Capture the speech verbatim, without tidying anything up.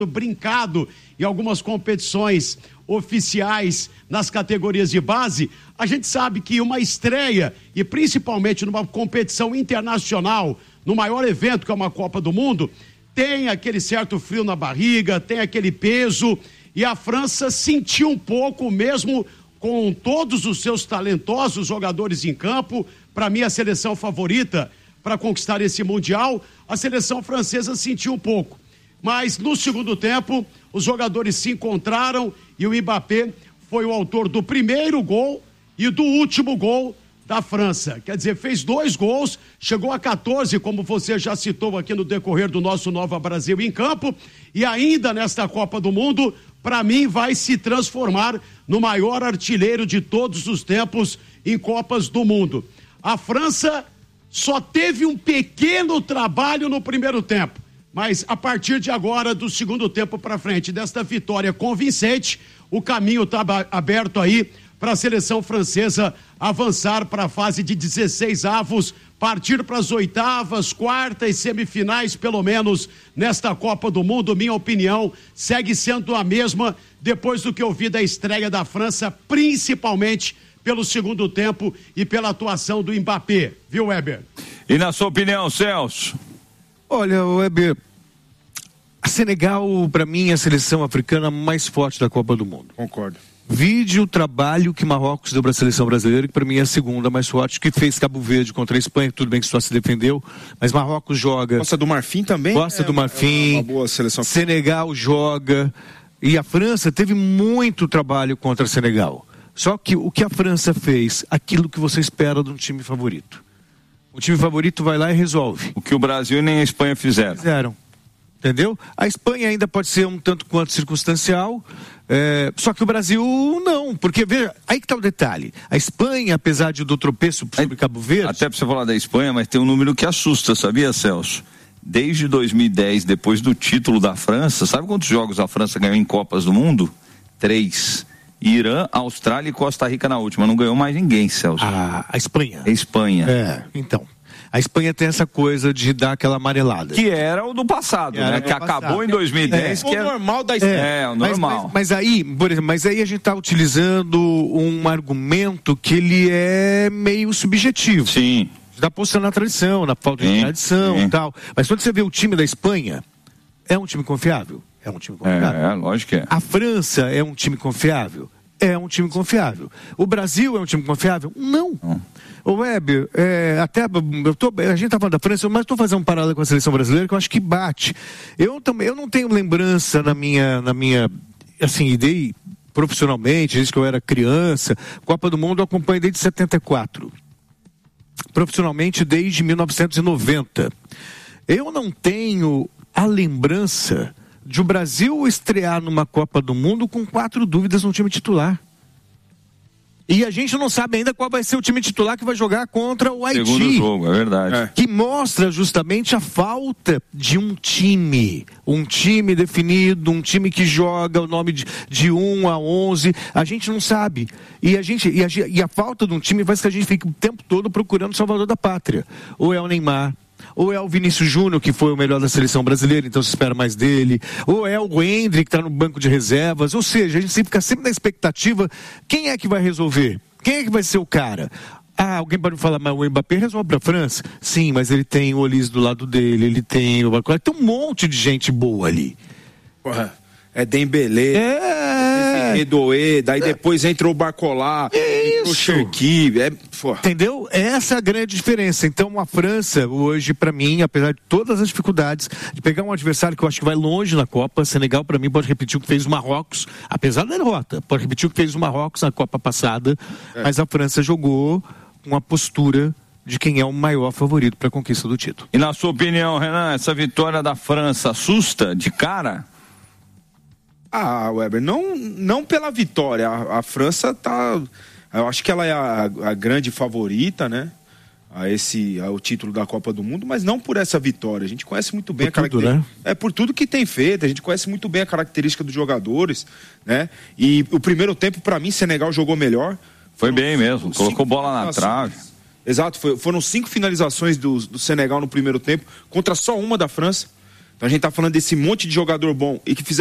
brincado em algumas competições oficiais nas categorias de base, a gente sabe que uma estreia, e principalmente numa competição internacional, no maior evento que é uma Copa do Mundo, tem aquele certo frio na barriga, tem aquele peso, e a França sentiu um pouco, mesmo com todos os seus talentosos jogadores em campo. Para mim, a seleção favorita para conquistar esse Mundial, a seleção francesa sentiu um pouco. Mas no segundo tempo, os jogadores se encontraram e o Mbappé foi o autor do primeiro gol e do último gol da França. Quer dizer, fez dois gols, chegou a quatorze, como você já citou aqui no decorrer do nosso Nova Brasil em Campo, e ainda nesta Copa do Mundo, para mim, vai se transformar no maior artilheiro de todos os tempos em Copas do Mundo. A França só teve um pequeno trabalho no primeiro tempo, mas a partir de agora, do segundo tempo para frente, desta vitória convincente, o caminho está aberto aí para a seleção francesa avançar para a fase de dezesseis avos, partir para as oitavas, quartas e semifinais, pelo menos, nesta Copa do Mundo. Minha opinião segue sendo a mesma depois do que eu vi da estreia da França, principalmente pelo segundo tempo e pela atuação do Mbappé, viu, Weber? E na sua opinião, Celso? Olha, Weber, a Senegal, para mim, é a seleção africana mais forte da Copa do Mundo. Concordo. Vide o trabalho que Marrocos deu para a seleção brasileira, que para mim é a segunda mais forte, que fez Cabo Verde contra a Espanha, tudo bem que só se defendeu, mas Marrocos joga. Costa do Marfim também? Costa é, do Marfim. É uma boa seleção. Senegal joga. E a França teve muito trabalho contra a Senegal. Só que o que a França fez, aquilo que você espera de um time favorito. O time favorito vai lá e resolve. O que o Brasil e nem a Espanha fizeram. Fizeram. Entendeu? A Espanha ainda pode ser um tanto quanto circunstancial, é, só que o Brasil não, porque veja, aí que está o detalhe. A Espanha, apesar de do tropeço sobre Cabo Verde... Até para você falar da Espanha, mas tem um número que assusta, sabia, Celso? Desde dois mil e dez, depois do título da França, sabe quantos jogos a França ganhou em Copas do Mundo? Três. Irã, Austrália e Costa Rica na última. Não ganhou mais ninguém, Celso. A, a Espanha. A Espanha. É, então. A Espanha tem essa coisa de dar aquela amarelada. Que era o do passado, que né? Que passado. Acabou em dois mil e dez. É. Que o é... normal da Espanha. É, é o normal. Mas, mas, mas aí, por exemplo, mas aí a gente está utilizando um argumento que ele é meio subjetivo. Sim. Está apostando na tradição, na falta sim, de tradição sim. e tal. Mas quando você vê o time da Espanha, é um time confiável? É um time confiável. É, lógico que é. A França é um time confiável? É um time confiável. O Brasil é um time confiável? Não. Hum. O Weber, é, até eu tô, a gente está falando da França, mas estou fazendo um paralelo com a seleção brasileira que eu acho que bate. Eu também, eu não tenho lembrança na minha, na minha, assim, ideia profissionalmente, desde que eu era criança. Copa do Mundo eu acompanho desde setenta e quatro. Profissionalmente desde mil novecentos e noventa. Eu não tenho a lembrança de o Brasil estrear numa Copa do Mundo com quatro dúvidas no time titular. E a gente não sabe ainda qual vai ser o time titular que vai jogar contra o Haiti. Segundo jogo, é verdade. É. Que mostra justamente a falta de um time. Um time definido, um time que joga o nome de, de um a onze. A gente não sabe. E a, gente, e, a, e a falta de um time faz que a gente fique o tempo todo procurando o salvador da pátria. Ou é o Neymar, ou é o Vinícius Júnior, que foi o melhor da seleção brasileira, então se espera mais dele, ou é o Hendrick, que está no banco de reservas. Ou seja, a gente sempre fica sempre na expectativa, quem é que vai resolver? Quem é que vai ser o cara? Ah, alguém pode falar, mas o Mbappé resolve para a França? Sim, mas ele tem o Olise do lado dele, ele tem o Barcola, tem um monte de gente boa ali. Porra, é Dembélé, é Edoé, daí depois entra o Barcola, é o Cherki, é, entendeu? Essa é a grande diferença. Então a França hoje, para mim, apesar de todas as dificuldades de pegar um adversário que eu acho que vai longe na Copa, Senegal para mim pode repetir o que fez o Marrocos, apesar da derrota, pode repetir o que fez o Marrocos na Copa passada, é. Mas a França jogou com a postura de quem é o maior favorito para a conquista do título. E na sua opinião, Renan, essa vitória da França assusta de cara? Ah, Weber, não, não pela vitória. A, a França tá. Eu acho que ela é a, a grande favorita, né? A esse, ao título da Copa do Mundo, mas não por essa vitória. A gente conhece muito bem por a característica. Né? É por tudo que tem feito. A gente conhece muito bem a característica dos jogadores, né? E o primeiro tempo, para mim, Senegal jogou melhor. Foi foram, bem mesmo, colocou bola na trave. Exato, foi, foram cinco finalizações do, do Senegal no primeiro tempo, contra só uma da França. Então a gente tá falando desse monte de jogador bom e que fizeram